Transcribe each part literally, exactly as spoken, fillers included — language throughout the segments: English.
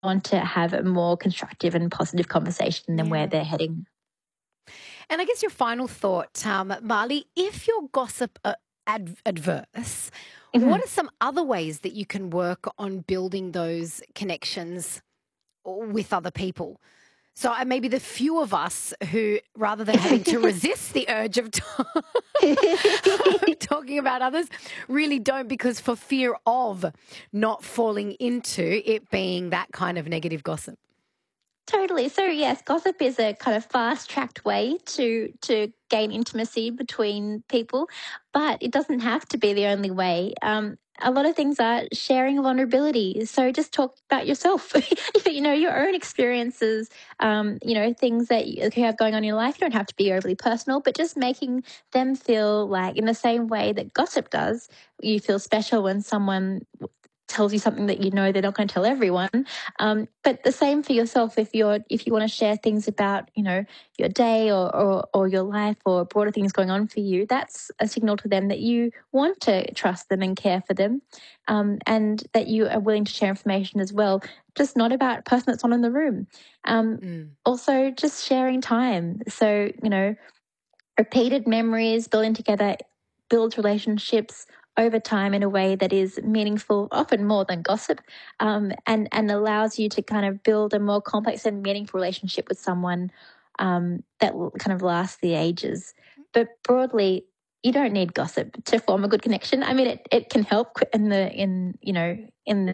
on to have a more constructive and positive conversation than where Yeah. they're heading. And I guess your final thought, um, Marley, if your gossip uh, ad- adverse, what Mhm. are some other ways that you can work on building those connections with other people? So uh, maybe the few of us who, rather than having to resist the urge of, t- of talking about others, really don't, because for fear of not falling into it being that kind of negative gossip. Totally. So yes, gossip is a kind of fast-tracked way to to gain intimacy between people, but it doesn't have to be the only way. Um, a lot of things are sharing vulnerability. So just talk about yourself. you know, your own experiences. Um, you know, things that you you have going on in your life. You don't have to be overly personal, but just making them feel like, in the same way that gossip does, you feel special when someone tells you something that you know they're not going to tell everyone. Um, but the same for yourself. If you're if you want to share things about, you know, your day or, or or your life or broader things going on for you, that's a signal to them that you want to trust them and care for them, um, and that you are willing to share information as well. Just not about a person that's not in the room. Um, Mm. Also, just sharing time. So, you know, repeated memories, building together, builds relationships over time in a way that is meaningful, often more than gossip, um, and and allows you to kind of build a more complex and meaningful relationship with someone, um, that will kind of last the ages. But broadly, you don't need gossip to form a good connection. I mean, it, it can help in the in you know in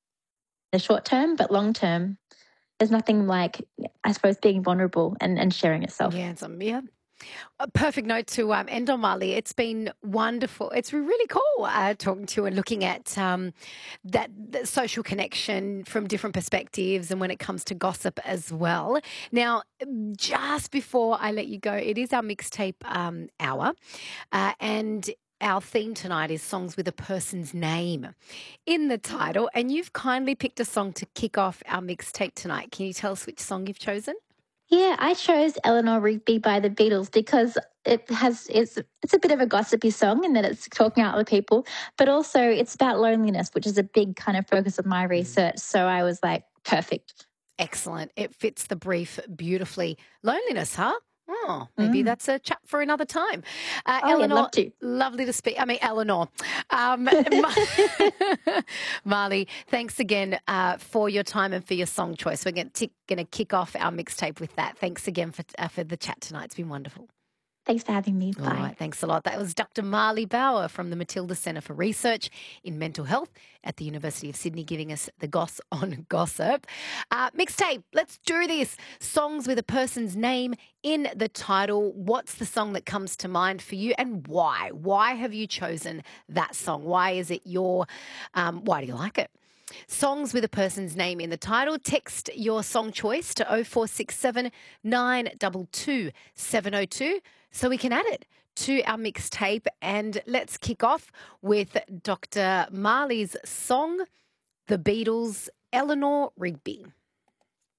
the short term, but long term, there's nothing like, I suppose, being vulnerable and, and sharing yourself. Yeah, it's, um, yeah. A perfect note to um, end on, Marley. It's been wonderful. It's really cool uh, talking to you and looking at um, that, that social connection from different perspectives, and when it comes to gossip as well. Now, just before I let you go, it is our mixtape um, hour, uh, and our theme tonight is songs with a person's name in the title. And you've kindly picked a song to kick off our mixtape tonight. Can you tell us which song you've chosen? Yeah, I chose Eleanor Rigby by the Beatles because it has it's it's a bit of a gossipy song in that it's talking out other people, but also it's about loneliness, which is a big kind of focus of my research. So I was like, perfect. Excellent. It fits the brief beautifully. Loneliness, huh? Oh, maybe Mm. that's a chat for another time. Uh, Oh, yeah, I'd Eleanor, love to. lovely to speak. I mean, Eleanor. Um, Marley, thanks again uh, for your time and for your song choice. We're going to kick off our mixtape with that. Thanks again for, uh, for the chat tonight. It's been wonderful. Thanks for having me. All Bye. right, thanks a lot. That was Doctor Marley Bauer from the Matilda Centre for Research in Mental Health at the University of Sydney, giving us the goss on gossip. Uh, mixtape, let's do this. Songs with a person's name in the title. What's the song that comes to mind for you, and why? Why have you chosen that song? Why is it your, um, why do you like it? Songs with a person's name in the title. Text your song choice to oh four six seven, nine two two, seven oh two so we can add it to our mixtape. And let's kick off with Doctor Marley's song, The Beatles, Eleanor Rigby.